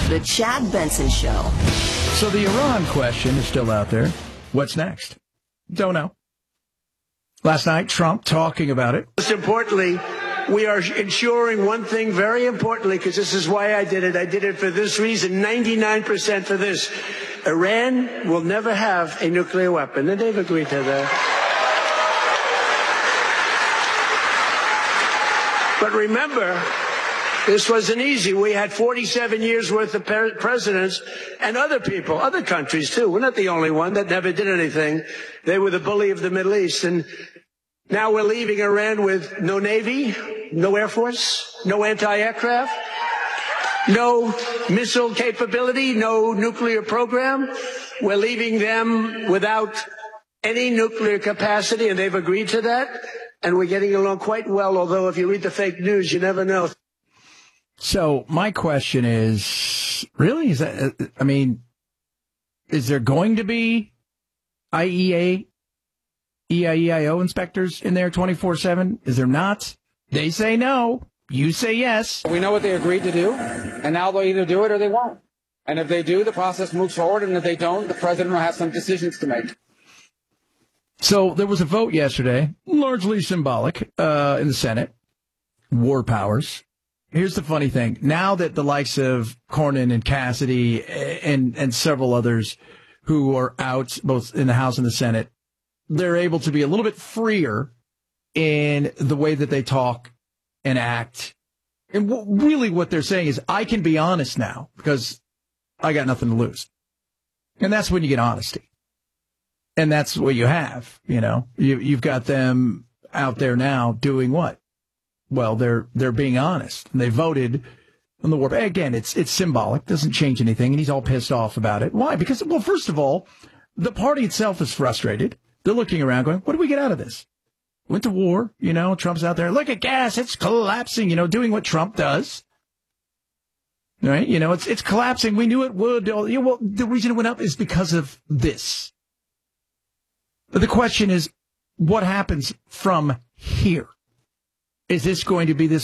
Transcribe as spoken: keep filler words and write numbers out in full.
The Chad Benson Show. So the Iran question is still out there. What's next? Don't know. Last night, Trump talking about it. Most importantly, we are ensuring one thing very importantly, because this is why I did it. I did it for this reason, ninety-nine percent for this. Iran will never have a nuclear weapon, and they've agreed to that. But remember, this wasn't easy. We had forty-seven years worth of presidents and other people, other countries too. We're not the only one that never did anything. They were the bully of the Middle East. And now we're leaving Iran with no Navy, no Air Force, no anti-aircraft, no missile capability, no nuclear program. We're leaving them without any nuclear capacity, and they've agreed to that. And we're getting along quite well, although if you read the fake news, you never know. So my question is, really, is that, I mean, is there going to be I E A, E I E I O inspectors in there twenty-four seven? Is there not? They say no. You say yes. We know what they agreed to do, and now they'll either do it or they won't. And if they do, the process moves forward, and if they don't, the president will have some decisions to make. So there was a vote yesterday, largely symbolic, uh, in the Senate. War powers. Here's the funny thing. Now that the likes of Cornyn and Cassidy and, and several others who are out both in the House and the Senate, they're able to be a little bit freer in the way that they talk and act. And w- really what they're saying is, I can be honest now because I got nothing to lose. And that's when you get honesty. And that's what you have, you know. You, you've got them out there now doing what? Well, they're they're being honest. And they voted on the war. Again, it's it's symbolic. Doesn't change anything. And he's all pissed off about it. Why? Because, well, first of all, the party itself is frustrated. They're looking around going, what do we get out of this? Went to war, you know, Trump's out there. Look at gas. It's collapsing, you know, doing what Trump does. Right? You know, it's it's collapsing. We knew it would. You know, well, the reason it went up is because of this. But the question is, what happens from here? Is this going to be this